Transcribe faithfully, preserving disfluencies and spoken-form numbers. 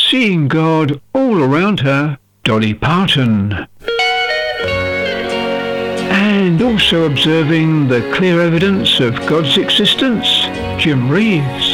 Seeing God all around her, Dolly Parton. And also observing the clear evidence of God's existence, Jim Reeves.